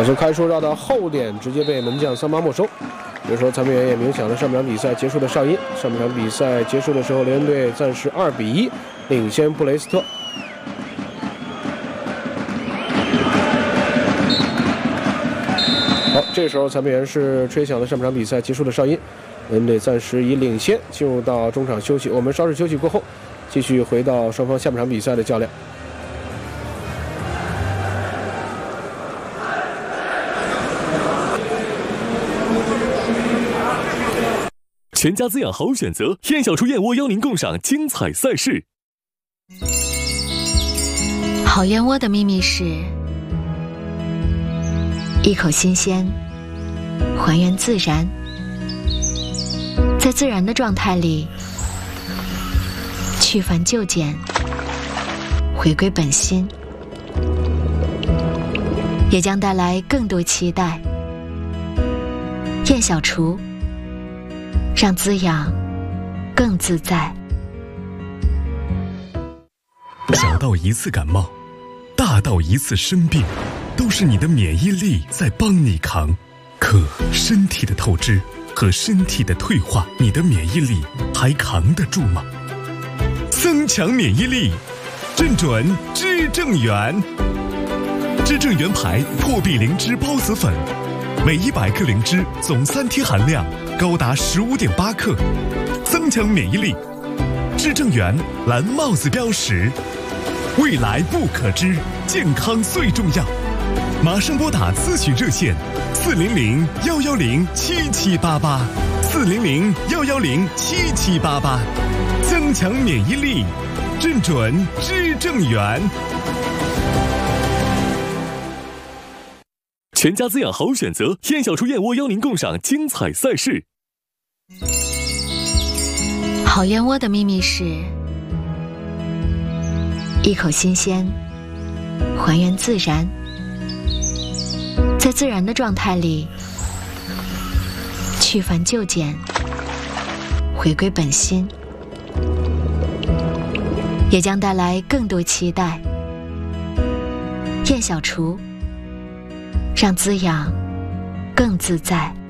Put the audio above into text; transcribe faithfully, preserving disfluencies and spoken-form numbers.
速开出绕到后点，直接被门将桑巴没收。比如说，裁判员也鸣响了上半场比赛结束的哨音。上半场比赛结束的时候，雷恩队暂时二比一领先布雷斯特。好，这个时候裁判员是吹响了上半场比赛结束的哨音，雷恩队暂时以领先进入到中场休息。我们稍事休息过后，继续回到双方下半场比赛的较量。 全家滋养好选择，燕小厨燕窝邀您共赏精彩赛事。 好燕窝的秘密是一口新鲜，还原自然，在自然的状态里去繁就简，回归本心，也将带来更多期待。燕小厨，让滋养更自在。 小到一次感冒，大到一次生病，都是你的免疫力在帮你扛。可身体的透支和身体的退化，你的免疫力还扛得住吗？增强免疫力，正准知正元。知正元牌破壁灵芝孢子粉，每一百克灵芝总三贴含量高达 十五点八 克，增强免疫力。知正元蓝帽子标识，未来不可知，健康最重要。马上拨打咨询热线四零零幺幺零七七八八，四零零幺幺零七七八八，增强免疫力，正准知正元。 全家滋养好选择，燕小厨燕窝邀您共赏精彩赛事。 好燕窝的秘密是一口新鲜，还原自然，在自然的状态里去繁就简，回归本心，也将带来更多期待。燕小厨，让滋养更自在。